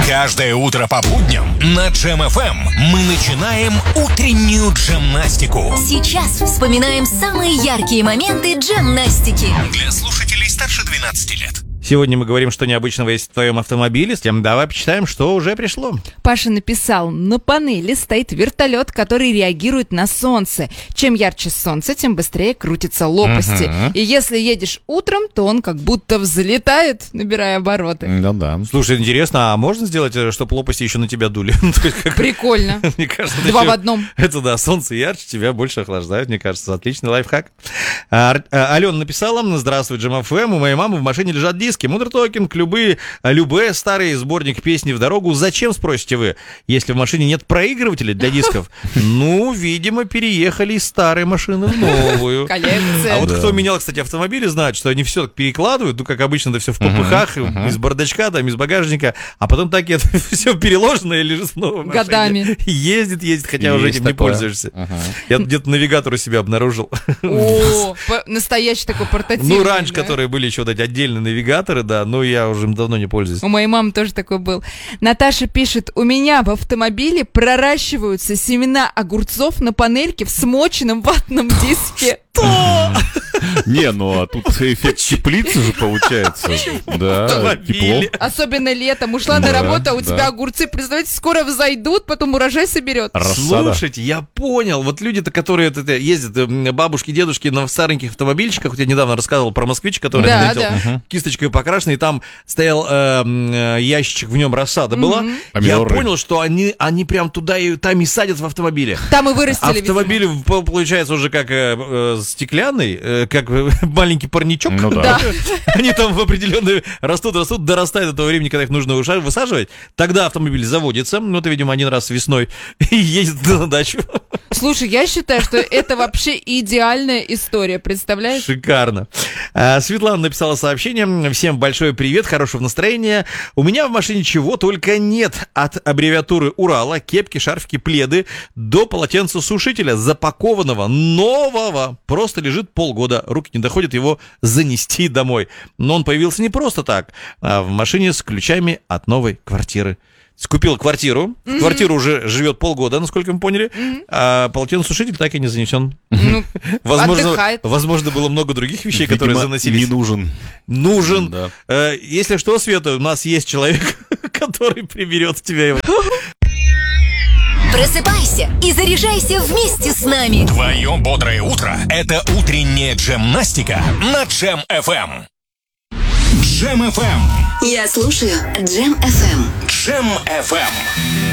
Каждое утро по будням на Джем FM мы начинаем утреннюю джемнастику. Сейчас вспоминаем самые яркие моменты джемнастики. Для слушателей старше 12 лет. Сегодня мы говорим, что необычного есть в твоем автомобиле. С тем давай почитаем, что уже пришло. Паша написал: на панели стоит вертолет, который реагирует на солнце. Чем ярче солнце, тем быстрее крутятся лопасти. И если едешь утром, то он как будто взлетает, набирая обороты. Да. Слушай, интересно, а можно сделать, чтобы лопасти еще на тебя дули? Прикольно. Мне кажется, Два в одном. Это да, солнце ярче, тебя больше охлаждает, мне кажется. Отличный лайфхак. Алена написала: здравствуй, Джем FM. У моей мамы в машине лежат диски. Мудр Токинг, любые старые, сборник песни в дорогу. Зачем, спросите вы, если в машине нет проигрывателя для дисков? Ну, видимо, переехали из старой машины в новую. Коллекция. А вот кто менял, кстати, автомобили, знает, что они все перекладывают, ну, как обычно, это все в попыхах, из бардачка, там, из багажника, а потом так это все переложено и лежит снова в машине. Годами. Ездит, хотя уже этим не пользуешься. Я где-то навигатор у себя обнаружил. О, настоящий такой портативный. Ну, раньше, которые были еще вот эти отдельные навигаторы, да, но я уже им давно не пользуюсь. У моей мамы тоже такой был. Наташа пишет: у меня в автомобиле проращиваются семена огурцов на панельке в смоченном ватном диске. Не, ну а тут эффект теплицы же получается. Да, тепло. Особенно летом. Ушла на работу, а у тебя огурцы, представляете, скоро взойдут, потом урожай соберет. Слушайте, я понял. Вот люди-то, которые ездят, бабушки, дедушки на стареньких автомобильчиках, я недавно рассказывал про москвич, который кисточкой покрашенный, там стоял ящичек, в нем рассада была. Я понял, что они прям туда и там и садят в автомобиле. Там и вырастили. Автомобиль получается уже как стеклянный, как маленький парничок. Ну да. Они там в определенные растут, дорастают до того времени, когда их нужно высаживать. Тогда автомобиль заводится, ну это, видимо, один раз весной, и едет на дачу. Слушай, я считаю, что это вообще идеальная история, представляешь? Шикарно. Светлана написала сообщение: всем большой привет, хорошего настроения. У меня в машине чего только нет. От аббревиатуры Урала, кепки, шарфики, пледы до полотенцесушителя, запакованного, нового. Просто лежит полгода, руки не доходят его занести домой. Но он появился не просто так, а в машине с ключами от новой квартиры. Купил квартиру, квартира уже живет полгода, насколько мы поняли, а полотенцесушитель так и не занесен. Возможно, было много других вещей, которые заносились. Не нужен. Нужен. Да. Если что, Света, у нас есть человек, который приберет тебя его. Просыпайся и заряжайся вместе с нами. Твое бодрое утро – это утренняя джемнастика на Джем FM. Джем FM. Я слушаю Джем FM. Джем FM.